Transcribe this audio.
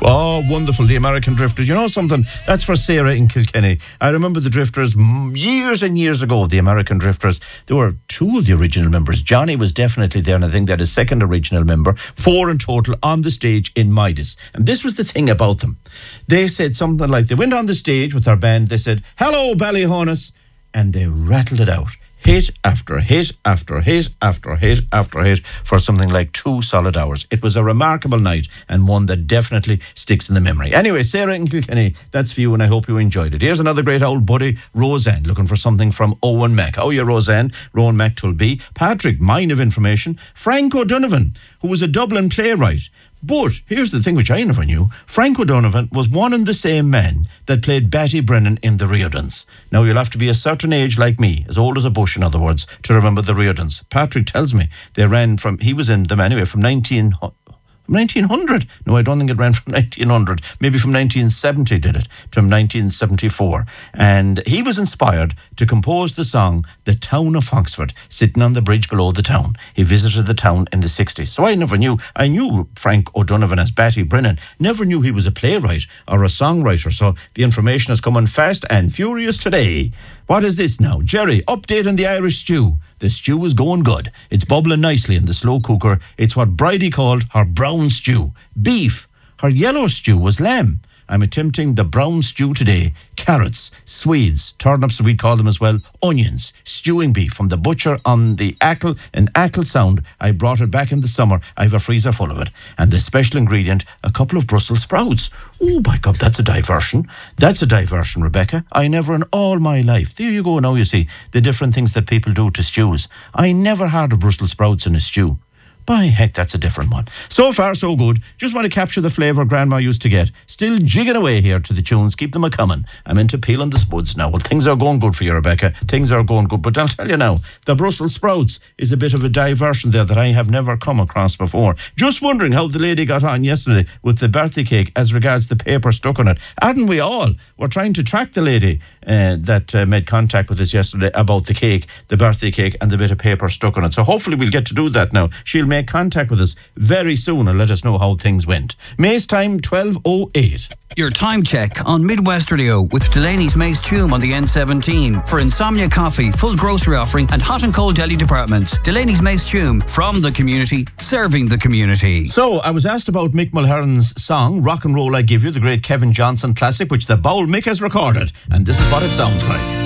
Oh, wonderful. The American Drifters. You know something? That's for Sarah in Kilkenny. I remember the Drifters years and years ago, the American Drifters. There were two of the original members. Johnny was definitely there, and I think they had a second original member. 4 in total on the stage in Midas. And this was the thing about them. They said something like, they went on the stage with their band, they said, "Hello, Ballyhonus," and they rattled it out. Hit after hit after hit after hit after hit for something like 2 solid hours. It was a remarkable night and one that definitely sticks in the memory. Anyway, Sarah in Kilkenny, that's for you and I hope you enjoyed it. Here's another great old buddy, Roseanne, looking for something from Owen Mac. Oh, yeah, Roseanne. Rowan Mac Tulby. Patrick, mine of information. Frank O'Donovan, who was a Dublin playwright. But here's the thing which I never knew. Frank O'Donovan was one and the same man that played Batty Brennan in The Riordans. Now, you'll have to be a certain age like me, as old as a bush in other words, to remember The Riordans. Patrick tells me they ran from, he was in them anyway, from 1900. No, I don't think it ran from 1900. Maybe from 1970 did it, to 1974. And he was inspired to compose the song The Town of Foxford, sitting on the bridge below the town. He visited the town in the 60s. So I never knew. I knew Frank O'Donovan as Batty Brennan. Never knew he was a playwright or a songwriter. So the information is coming fast and furious today. What is this now? Jerry, update on the Irish stew. The stew is going good. It's bubbling nicely in the slow cooker. It's what Bridie called her brown stew. Beef. Her yellow stew was lamb. I'm attempting the brown stew today. Carrots, swedes, turnips we call them as well, onions, stewing beef from the butcher on the Achill in Achill Sound. I brought it back in the summer. I have a freezer full of it. And the special ingredient, a couple of Brussels sprouts. Oh my God, that's a diversion. That's a diversion, Rebecca. I never in all my life. There you go now, you see, the different things that people do to stews. I never had a Brussels sprouts in a stew. By heck, that's a different one. So far, so good. Just want to capture the flavour Grandma used to get. Still jigging away here to the tunes. Keep them a-coming. I'm into peeling the spuds now. Well, things are going good for you, Rebecca. Things are going good. But I'll tell you now, the Brussels sprouts is a bit of a diversion there that I have never come across before. Just wondering how the lady got on yesterday with the birthday cake as regards the paper stuck on it. Hadn't we all? We're trying to track the lady that made contact with us yesterday about the cake, the birthday cake, and the bit of paper stuck on it. So hopefully we'll get to do that now. She'll make contact with us very soon and let us know how things went. May's time, 12:08. Your time check on Midwest Radio with Delaney's Mace Tume on the N17 for Insomnia Coffee, full grocery offering and hot and cold deli departments. Delaney's Mace Tume, from the community, serving the community. So, I was asked about Mick Mulherron's song, Rock and Roll I Give You, the great Kevin Johnson classic, which the Bowl Mick has recorded. And this is what it sounds like.